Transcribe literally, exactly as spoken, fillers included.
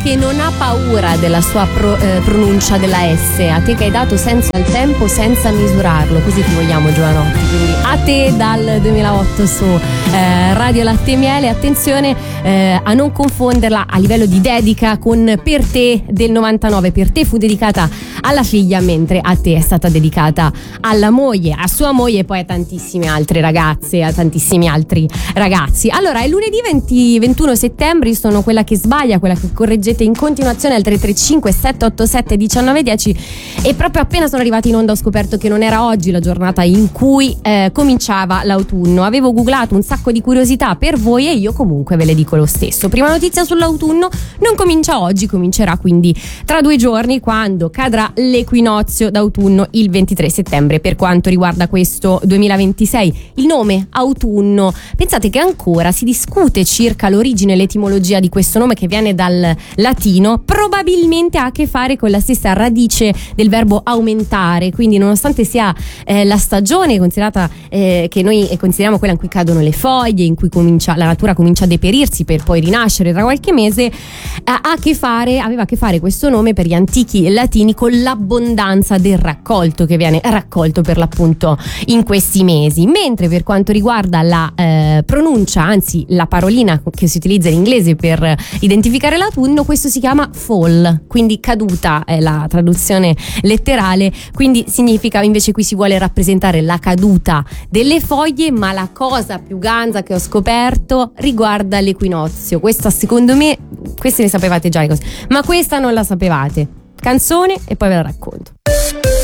che non ha paura della sua pro, eh, pronuncia della S, a te che hai dato senso al tempo senza misurarlo, così ti vogliamo Giovanotti, quindi a te dal duemilaotto su eh, Radio Latte e Miele. Attenzione eh, a non confonderla a livello di dedica con Per te del novantanove. Per te fu dedicata alla figlia, mentre a te è stata dedicata alla moglie, a sua moglie e poi a tantissime altre ragazze, a tantissimi altri ragazzi. Allora, è lunedì venti, ventuno settembre, io sono quella che sbaglia, quella che correggete in continuazione al tre tre cinque sette otto sette uno nove uno zero, e proprio appena sono arrivata in onda ho scoperto che non era oggi la giornata in cui eh, cominciava l'autunno. Avevo googlato un sacco di curiosità per voi e io comunque ve le dico lo stesso. Prima notizia sull'autunno: non comincia oggi, comincerà quindi tra due giorni, quando cadrà l'equinozio d'autunno il ventitré settembre. Per quanto riguarda questo duemilaventisei, il nome autunno, pensate che ancora si discute circa l'origine e l'etimologia di questo nome, che viene dal latino, probabilmente ha a che fare con la stessa radice del verbo aumentare, quindi nonostante sia eh, la stagione considerata eh, che noi consideriamo quella in cui cadono le foglie, in cui comincia la natura comincia a deperirsi per poi rinascere tra qualche mese, ha a che fare aveva a che fare questo nome per gli antichi latini con l'abbondanza del raccolto che viene raccolto per l'appunto in questi mesi. Mentre per quanto riguarda la eh, pronuncia, anzi la parolina che si utilizza in inglese per identificare l'autunno, questo si chiama fall, quindi caduta è la traduzione letterale, quindi significa, invece qui si vuole rappresentare la caduta delle foglie, ma la cosa più ganza che ho scoperto riguarda l'equinozio. Questa secondo me, queste ne sapevate già le cose, ma questa non la sapevate. Canzone e poi ve la racconto.